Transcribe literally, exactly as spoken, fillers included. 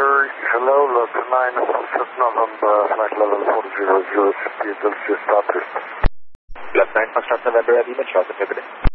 Sir, hello, Lot nine, fifth November, flight level four zero zero, speed Delta started. Lot nine, Foxtrot November, Lima, Charles,